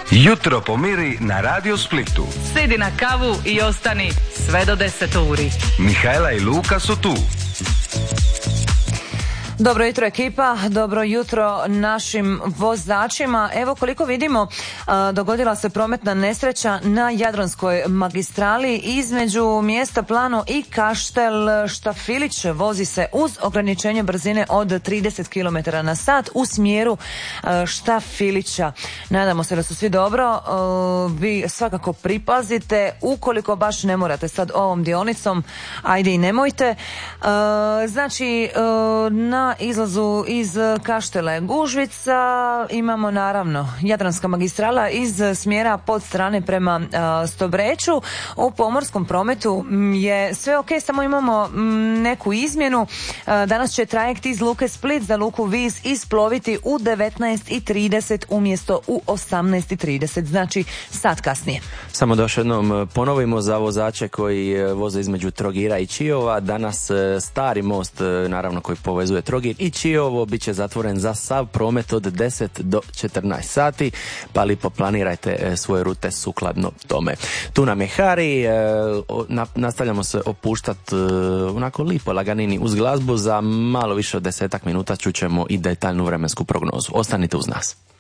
Jutro pomiri na Radio Splitu. Sidi na kavu i ostani sve do 10 uri. Mihajla i Luka su tu. Dobro jutro ekipa, dobro jutro našim vozačima. Evo koliko vidimo, dogodila se prometna nesreća na Jadranskoj magistrali između mjesta Plano i Kaštel Štafilić. Vozi se uz ograničenje brzine od 30 km na sat u smjeru Štafilića. Nadamo se da su svi dobro, vi svakako pripazite, ukoliko baš ne morate sad ovom dionicom, ajde i nemojte. Znači, na izlazu iz Kaštele Gužvica imamo naravno Jadranska magistrala iz smjera pod strane prema Stobreću. U pomorskom prometu je sve ok, samo imamo neku izmjenu. Danas će trajekt iz Luke Split za Luku Vis isploviti u 19:30 umjesto u 18:30, znači sat kasnije. Samo da još jednom ponovimo za vozače koji voze između Trogira i Čiova. Danas stari most, naravno, koji povezuje Trogir i Čiovo bit će zatvoren za sav promet od 10 do 14 sati, pa lipo planirajte svoje rute sukladno tome. Tu nam je Hari, nastavljamo se opuštati onako lipo laganini uz glazbu. Za malo više od 10 minuta čućemo i detaljnu vremensku prognozu. Ostanite uz nas.